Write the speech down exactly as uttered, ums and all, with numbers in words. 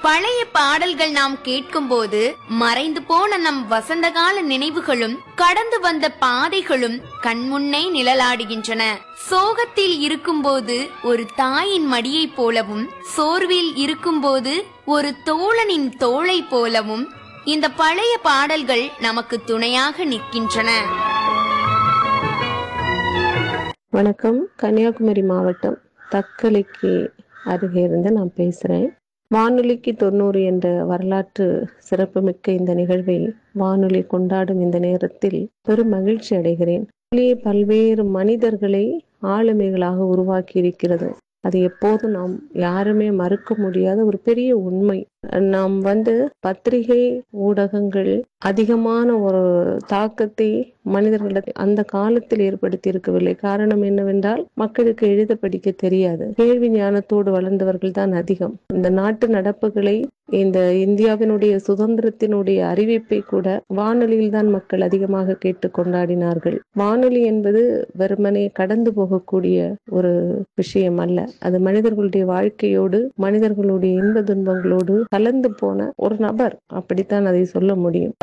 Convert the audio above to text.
பழைய பாடல்கள் நாம் கேட்கும்போது மறைந்து போன நம் வசந்தகால நினைவுகளும் கடந்து வந்த பாதைகளும் கண்முன்னே நிழலாடுகின்றன. சோகத்தில் இருக்கும்போது ஒரு தாயின் மடியை போலவும், சோர்வில் இருக்கும்போது ஒரு தோழனின் தோளை போலவும் இந்த பழைய பாடல்கள் நமக்கு துணையாக நிற்கின்றன. வணக்கம். கன்னியாகுமரி மாவட்டம் தக்கலைக்கு அருகே இருந்து நான் பேசுறேன். வானொலிக்கு தொண்ணூறு என்ற வரலாற்று சிறப்புமிக்க இந்த நிகழ்வை வானொலி கொண்டாடும் இந்த நேரத்தில் பெரும் மகிழ்ச்சி அடைகிறேன். பல்வேறு மனிதர்களை ஆளுமைகளாக உருவாக்கி இருக்கிறது. அது எப்போதும் நாம் யாருமே மறுக்க முடியாத ஒரு பெரிய உண்மை. நாம் வந்து பத்திரிகை ஊடகங்கள் அதிகமான ஒரு தாக்கத்தை மனிதர்களிடத்தில் அந்த காலத்தில் ஏற்படுத்தி இருக்கவில்லை. காரணம் என்னவென்றால் மக்களுக்கு எழுத படிக்க தெரியாது. கேள்வி ஞானத்தோடு வளர்ந்தவர்கள் தான் அதிகம். இந்த நாட்டு நடப்புகளை, இந்த இந்தியாவினுடைய சுதந்திரத்தினுடைய அறிவிப்பை கூட வானொலியில் தான் மக்கள் அதிகமாக கேட்டு கொண்டாடினார்கள். வானொலி என்பது வெறுமனே கடந்து போகக்கூடிய ஒரு விஷயம் அல்ல. அது மனிதர்களுடைய வாழ்க்கையோடு, மனிதர்களுடைய இன்ப துன்பங்களோடு கலந்து போன ஒரு நபர். அப்படித்தான் அதை சொல்ல முடியும்.